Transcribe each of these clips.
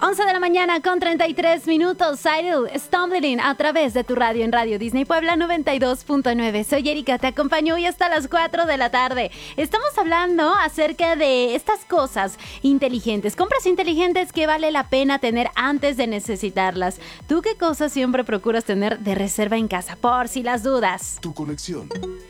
11 de la mañana con 33 minutos. Idol, Stumbling a través de tu radio en Radio Disney Puebla 92.9. Soy Erika, te acompaño hoy hasta las 4 de la tarde. Estamos hablando acerca de estas cosas inteligentes, compras inteligentes que vale la pena tener antes de necesitarlas. ¿Tú qué cosas siempre procuras tener de reserva en casa por si las dudas? Tu conexión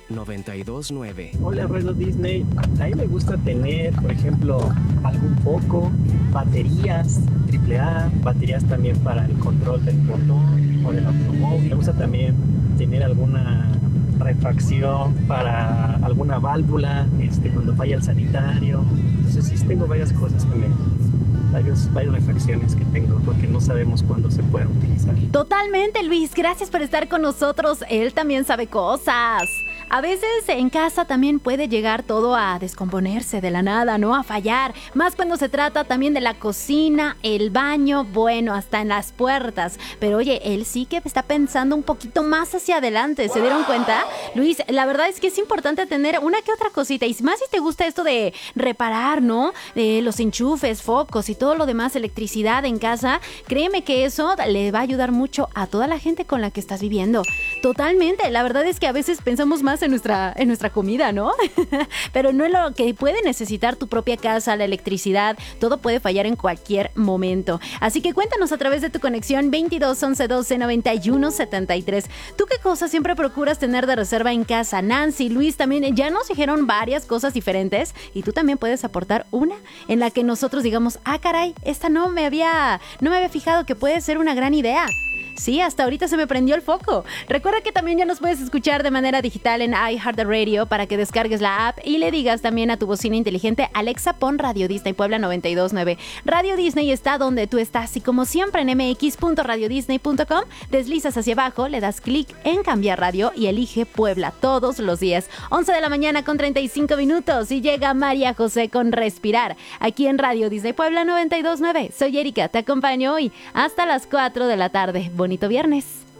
92.9. Hola, Radio Disney. A mí me gusta tener, por ejemplo, algún foco, baterías AAA, baterías también para el control del botón o del automóvil. Me gusta también tener alguna refacción para alguna válvula, cuando falla el sanitario. Entonces sí tengo varias cosas también. Varias refacciones que tengo porque no sabemos cuándo se pueden utilizar. Totalmente, Luis. Gracias por estar con nosotros. Él también sabe cosas. A veces en casa también puede llegar todo a descomponerse de la nada, ¿no? A fallar. Más cuando se trata también de la cocina, el baño, bueno, hasta en las puertas. Pero oye, él sí que está pensando un poquito más hacia adelante. ¿Se dieron cuenta? Luis, la verdad es que es importante tener una que otra cosita. Y más si te gusta esto de reparar, ¿no? De los enchufes, focos y todo lo demás, electricidad en casa. Créeme que eso le va a ayudar mucho a toda la gente con la que estás viviendo. Totalmente. La verdad es que a veces pensamos más en nuestra comida, ¿no? Pero no en lo que puede necesitar tu propia casa, la electricidad. Todo puede fallar en cualquier momento. Así que cuéntanos a través de tu conexión 22 11 12 91 73. ¿Tú qué cosas siempre procuras tener de reserva en casa? Nancy, Luis también ya nos dijeron varias cosas diferentes y tú también puedes aportar una en la que nosotros digamos, caray, esta no me había fijado que puede ser una gran idea. Sí, hasta ahorita se me prendió el foco. Recuerda que también ya nos puedes escuchar de manera digital en iHeartRadio para que descargues la app y le digas también a tu bocina inteligente, Alexa, pon Radio Disney Puebla 92.9. Radio Disney está donde tú estás y como siempre en mx.radiodisney.com deslizas hacia abajo, le das clic en cambiar radio y elige Puebla todos los días. 11 de la mañana con 35 minutos y llega María José con Respirar aquí en Radio Disney Puebla 92.9. Soy Erika, te acompaño hoy hasta las 4 de la tarde. Bonito viernes.